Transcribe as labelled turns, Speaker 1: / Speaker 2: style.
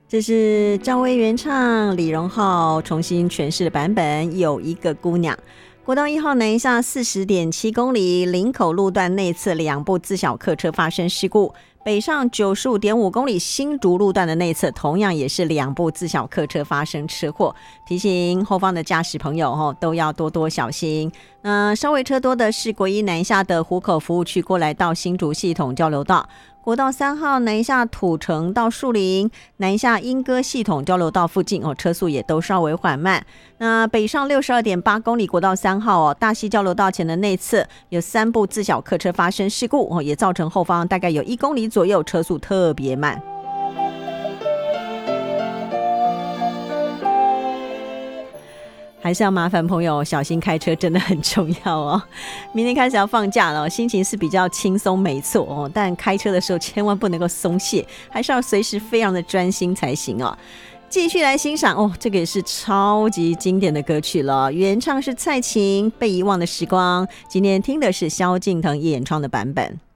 Speaker 1: 这是赵薇原唱，李荣浩重新诠释的版本《有一个姑娘》。国道1号南下 40.7 公里，林口路段内侧2部自小客车发生事故，北上 95.5 公里新竹路段的内侧同样也是2部自小客车发生车祸，提醒后方的驾驶朋友都要多多小心。稍微车多的是国一南下的湖口服务区过来到新竹系统交流道，国道3号南下土城到树林，南下莺歌系统交流道附近车速也都稍微缓慢。那北上 62.8 公里国道3号大溪交流道前的内侧有3部自小客车发生事故也造成后方大概有1公里左右车速特别慢。还是要麻烦朋友小心开车，真的很重要哦。明天开始要放假了，心情是比较轻松没错哦，但开车的时候千万不能够松懈，还是要随时非常的专心才行哦。继续来欣赏这个也是超级经典的歌曲了，原唱是蔡琴，《被遗忘的时光》，今天听的是萧敬腾演唱的版本。